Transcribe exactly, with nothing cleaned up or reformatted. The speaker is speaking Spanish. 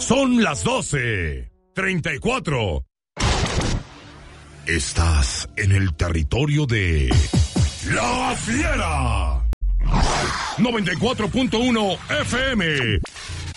Son las doce treinta y cuatro. Estás en el territorio de La Fiera. noventa y cuatro punto uno F M.